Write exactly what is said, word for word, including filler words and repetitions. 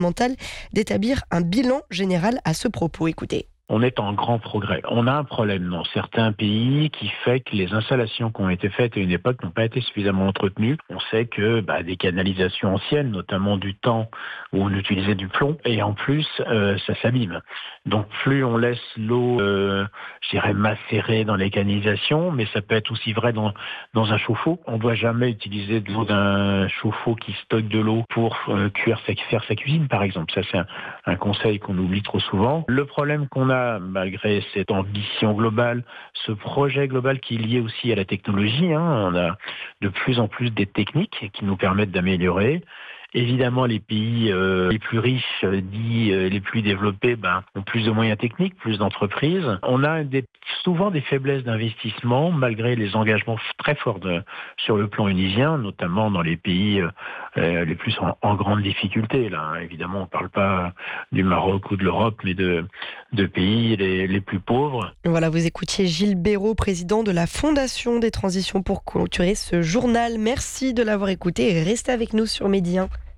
mental d'établir un bilan général à ce propos. Écoutez. On est en grand progrès. On a un problème dans certains pays qui fait que les installations qui ont été faites à une époque n'ont pas été suffisamment entretenues. On sait que bah, des canalisations anciennes, notamment du temps où on utilisait du plomb, et en plus, euh, ça s'abîme. Donc plus on laisse l'eau, euh, je dirais, macérer dans les canalisations, mais ça peut être aussi vrai dans, dans un chauffe-eau. On ne doit jamais utiliser de l'eau d'un chauffe-eau qui stocke de l'eau pour euh, cuire sa, faire sa cuisine, par exemple. Ça, c'est un, un conseil qu'on oublie trop souvent. Le problème qu'on a malgré cette ambition globale, ce projet global qui est lié aussi à la technologie. Hein, on a de plus en plus des techniques qui nous permettent d'améliorer. Évidemment, les pays euh, les plus riches, euh, dits euh, les plus développés, ben, ont plus de moyens techniques, plus d'entreprises. On a des, souvent des faiblesses d'investissement, malgré les engagements très forts de, sur le plan onusien, notamment dans les pays euh, les plus en, en grande difficulté. Là, évidemment, on ne parle pas du Maroc ou de l'Europe, mais de, de pays les, les plus pauvres. Voilà, vous écoutiez Gilles Béraud, président de la Fondation des Transitions, pour clôturer ce journal. Merci de l'avoir écouté et restez avec nous sur Média.